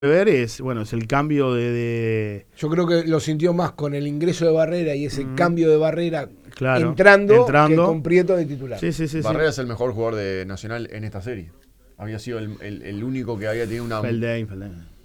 ver es el cambio Yo creo que lo sintió más con el ingreso de Barrera y ese cambio de Barrera claro, entrando que con Prieto de titular. Sí. Barrera es el mejor jugador de Nacional en esta serie. Había sido el único que había tenido una... Feldain.